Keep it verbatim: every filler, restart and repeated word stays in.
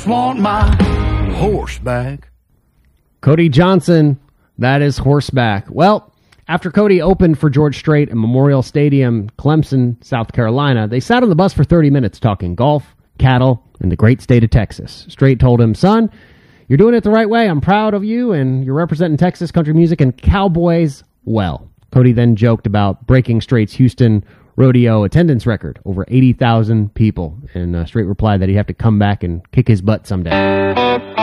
Want my horseback. Cody Johnson, that is horseback. Well, after Cody opened for George Strait at Memorial Stadium, Clemson, South Carolina, they sat on the bus for thirty minutes talking golf, cattle, and the great state of Texas. Strait told him, son, you're doing it the right way. I'm proud of you, and you're representing Texas country music and cowboys well. Cody then joked about breaking Strait's Houston rodeo attendance record, over eighty thousand people. And uh, Strait replied that he'd have to come back and kick his butt someday.